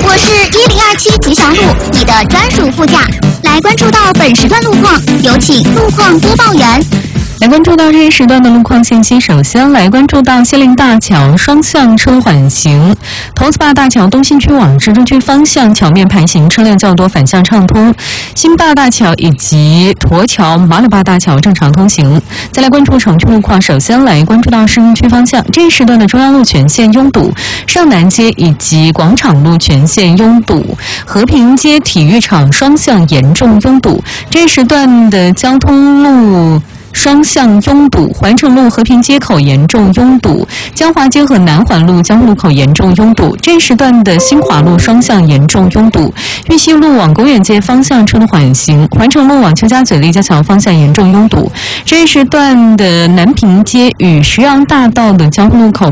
我是1027吉祥路，你的专属副驾。来关注到本时段路况，有请路况播报员。 来关注到这一时段的路况信息，首先来关注到西陵大桥双向车缓行，投资坝大桥东新区往市中区方向桥面排行车辆较多，反向畅通；新坝大桥以及驼桥、马里坝大桥正常通行。再来关注城区路况，首先来关注到市中区方向，这一时段的中央路全线拥堵，上南街以及广场路全线拥堵，和平街体育场双向严重拥堵。这一时段的交通路双向拥堵，环城路和平街口严重拥堵，江华街和南环路交汇路口严重拥堵。这一时段的新华路双向严重拥堵，玉溪路往公园街方向车的缓行，环城路往邱家嘴立交桥方向严重拥堵。这一时段的南平街与石阳大道的交汇路口